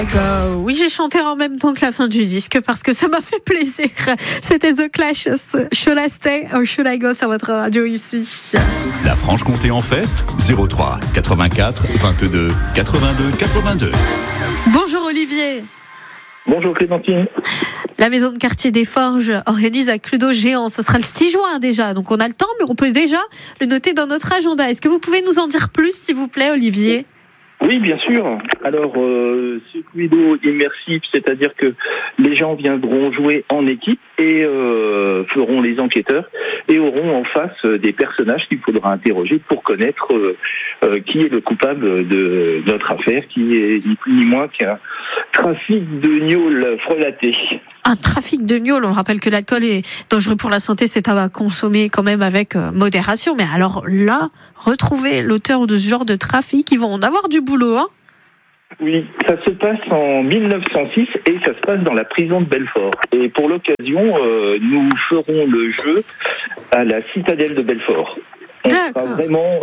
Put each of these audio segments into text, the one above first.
Oui, j'ai chanté en même temps que la fin du disque parce que ça m'a fait plaisir. C'était The Clash, Should I Stay or Should I Go sur votre radio ici. La Franche-Comté en fête, 03 84 22 82 82. Bonjour Olivier. Bonjour Clémentine. La maison de quartier des Forges organise un Cluedo géant. Ce sera le 6 juin déjà, donc on a le temps, mais on peut déjà le noter dans notre agenda. Est-ce que vous pouvez nous en dire plus, s'il vous plaît, Olivier ? Oui, bien sûr. Alors, ce Cluedo immersif, c'est-à-dire que les gens viendront jouer en équipe et feront les enquêteurs et auront en face des personnages qu'il faudra interroger pour connaître qui est le coupable de notre affaire, qui est ni plus ni moins qu'un trafic de gnôle frelaté. Un trafic de gnôle, on rappelle que l'alcool est dangereux pour la santé, c'est à consommer quand même avec modération. Mais alors là, retrouver l'auteur de ce genre de trafic, ils vont en avoir du boulot, hein ? Oui, ça se passe en 1906 et ça se passe dans la prison de Belfort. Et pour l'occasion, nous ferons le jeu à la citadelle de Belfort. On sera vraiment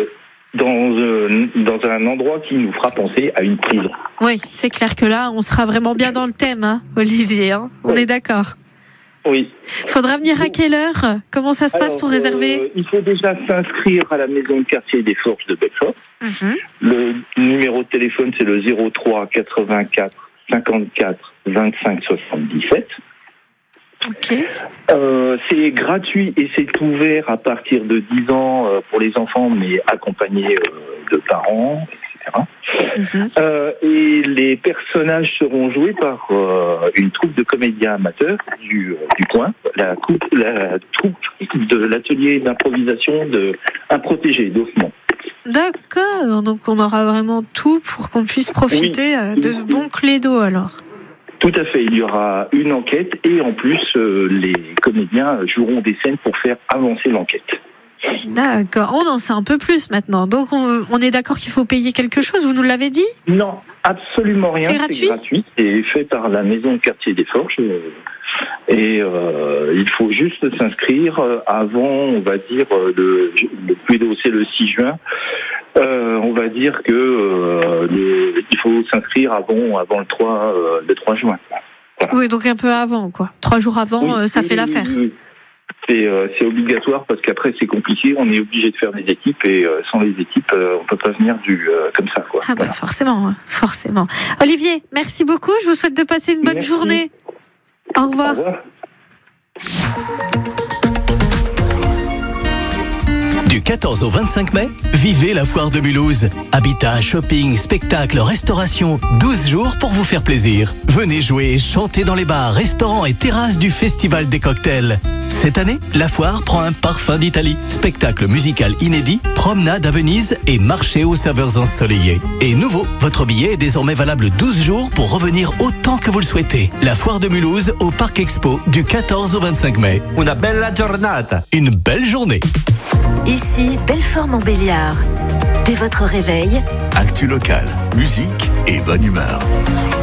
dans un endroit qui nous fera penser à une prison. Oui, c'est clair que là, on sera vraiment bien dans le thème, hein, Olivier. Hein, on est d'accord. Oui. Faudra venir à quelle heure ? Comment ça se passe pour réserver ? Il faut déjà s'inscrire à la maison de quartier des Forges de Belfort. Le numéro de téléphone, c'est le 03 84 54 25 77. Ok. C'est gratuit et c'est ouvert à partir de 10 ans pour les enfants, mais accompagnés de parents, etc. Et les personnages seront joués par une troupe de comédiens amateurs du coin, la troupe de l'atelier d'improvisation de Un Protégé d'Offemont. D'accord, donc on aura vraiment tout pour qu'on puisse profiter de ce bon Cluedo alors. Tout à fait, il y aura une enquête et en plus les comédiens joueront des scènes pour faire avancer l'enquête. D'accord, on en sait un peu plus maintenant. Donc on est d'accord qu'il faut payer quelque chose, vous nous l'avez dit ? Non, absolument rien. C'est gratuit. C'est fait par la maison de quartier des Forges. Et il faut juste s'inscrire avant, on va dire, le Cluedo, c'est le 6 juin. On va dire que il faut s'inscrire avant le 3 juin. Voilà. Oui, donc un peu avant, quoi. 3 jours avant, ça fait l'affaire. C'est obligatoire parce qu'après c'est compliqué. On est obligé de faire des équipes et sans les équipes, on peut pas venir comme ça, quoi. Ah bah forcément. Olivier, merci beaucoup. Je vous souhaite de passer une bonne journée. Au revoir. Au revoir. Du 14 au 25 mai, vivez la foire de Mulhouse. Habitat, shopping, spectacle, restauration, 12 jours pour vous faire plaisir. Venez jouer et chanter dans les bars, restaurants et terrasses du Festival des Cocktails. Cette année, la foire prend un parfum d'Italie. Spectacle musical inédit, promenade à Venise et marché aux saveurs ensoleillées. Et nouveau, votre billet est désormais valable 12 jours pour revenir autant que vous le souhaitez. La foire de Mulhouse au Parc Expo du 14 au 25 mai. Una bella giornata. Une belle journée. Ici, Belfort-Montbéliard. Dès votre réveil, Actu local, musique et bonne humeur.